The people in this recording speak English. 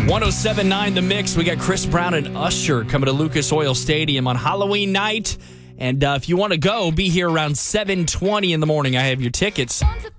107.9 The Mix. We got Chris Brown and Usher coming to Lucas Oil Stadium on Halloween night. And if you want to go, be here around 7:20 in the morning. I have your tickets.